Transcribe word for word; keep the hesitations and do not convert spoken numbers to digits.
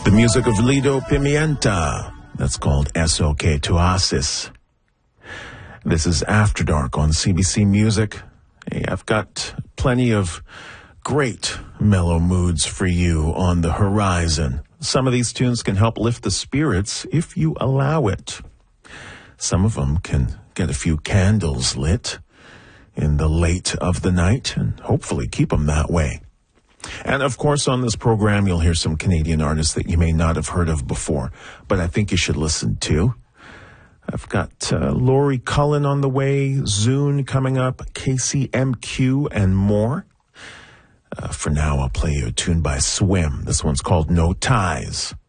The music of Lido Pimienta. That's called S O K Tuasis. This is After Dark on C B C Music. Hey, I've got plenty of great mellow moods for you on the horizon. Some of these tunes can help lift the spirits if you allow it. Some of them can get a few candles lit in the late of the night and hopefully keep them that way. And of course, on this program, you'll hear some Canadian artists that you may not have heard of before, but I think you should listen to. I've got uh, Laurie Cullen on the way, Zune coming up, K C M Q, and more. Uh, for now, I'll play you a tune by Swim. This one's called No Ties.